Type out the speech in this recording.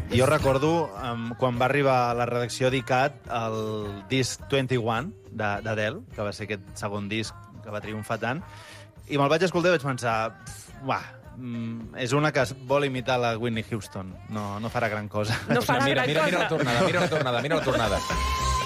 Jo recordo quan va arribar a la redacció d'ICAT el disc 21 d'Adele, que va ser aquest segon disc que va triomfar tant, i me'l vaig escoltar i vaig pensar, és una que vol imitar la Whitney Houston. No farà gran cosa. No farà gran cosa. Mira la tornada.